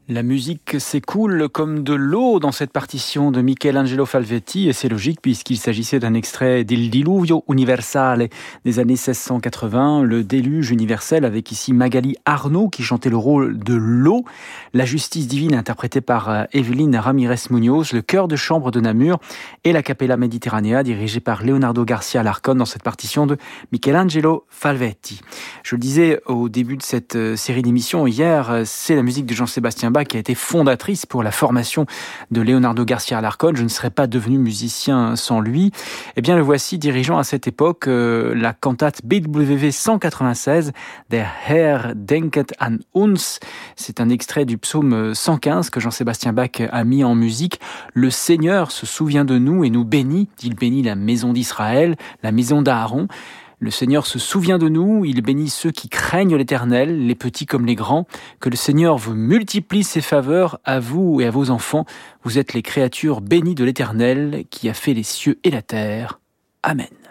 La musique s'écoule comme de l'eau dans cette partition de Michelangelo Falvetti, et c'est logique puisqu'il s'agissait d'un extrait d'Il Diluvio Universale des années 1680, le déluge universel, avec ici Magali Arnaud qui chantait le rôle de l'eau, La justice divine interprétée par Evelyn Ramirez Munoz, le chœur de chambre de Namur et la Capella Mediterranea dirigée par Leonardo Garcia Alarcón dans cette partition de Michelangelo Falvetti. Je le disais au début de cette série d'émissions hier, c'est la musique de Jean-Sébastien Bach qui a été fondatrice pour la formation de Leonardo Garcia Alarcón. Je ne serais pas devenu musicien sans lui. Eh bien, le voici dirigeant à cette époque la cantate BWV 196, Der Herr denket an uns. C'est un extrait du psaume 115 que Jean-Sébastien Bach a mis en musique. Le Seigneur se souvient de nous et nous bénit. Il bénit la maison d'Israël, la maison d'Aaron. Le Seigneur se souvient de nous, il bénit ceux qui craignent l'Éternel, les petits comme les grands. Que le Seigneur vous multiplie ses faveurs à vous et à vos enfants. Vous êtes les créatures bénies de l'Éternel qui a fait les cieux et la terre. Amen.